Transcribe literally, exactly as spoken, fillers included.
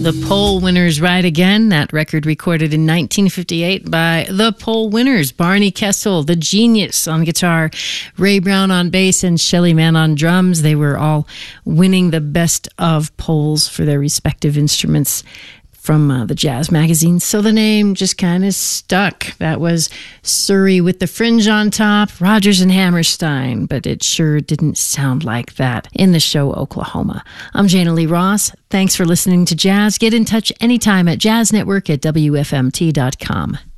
The Pole Winners Ride Again, that record recorded in nineteen fifty-eight by the Pole Winners, Barney Kessel, the genius on guitar, Ray Brown on bass, and Shelly Manne on drums. They were all winning the best of poles for their respective instruments from uh, the jazz magazine, so the name just kind of stuck. That was Surrey with the Fringe on top, Rodgers and Hammerstein, but it sure didn't sound like that in the show Oklahoma. I'm Jana Lee Ross. Thanks for listening to Jazz. Get in touch anytime at jazz network at W F M T dot com.